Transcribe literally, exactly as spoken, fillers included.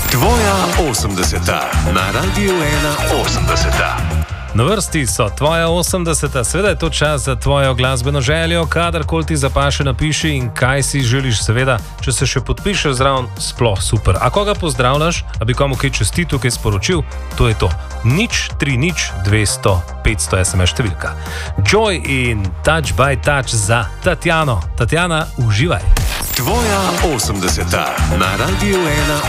Tvoja osemdeseta na Radiu ena osemdeseta. Na vrsti so tvoja osemdeseta, seveda je to čas za tvojo glasbeno željo, kadarkoli ti zapaše, napiši in kaj si želiš, seveda, če se še podpišeš zraven, sploh super. A koga pozdravljaš, a bi komu kaj čestitil, kaj sporočil, to je to. Nič, tri, nič, dvesto, petsto es em es številka. Joy in Touch by Touch za Tatjano. Tatjana, uživaj. Tvoja osemdeseta na Radiu ena